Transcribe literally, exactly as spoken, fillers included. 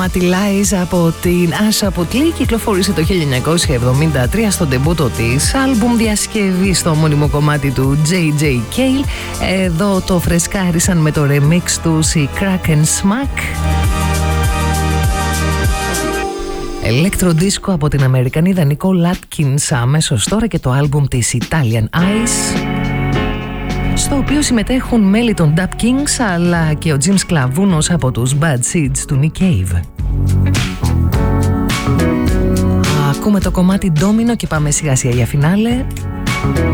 Ματιλάιζ από την Άσα Ποτλή κυκλοφόρησε το χίλια εννιακόσια εβδομήντα τρία στο ντεμπούτο της άλμπουμ διασκευή στο μόνιμο κομμάτι του τζέι τζέι Cale. Εδώ το φρεσκάρισαν με το remix τους η Crack and Smack. Ηλεκτροδίσκο από την Αμερικανίδα Nicole Atkins αμέσως τώρα και το άλμπουμ της Italian Eyes, στο οποίο συμμετέχουν μέλη των Dap Kings αλλά και ο Jim Sclavounos από τους Bad Seeds του Nick Cave. Ακούμε το κομμάτι Domino και πάμε σιγά σιγά για φινάλε.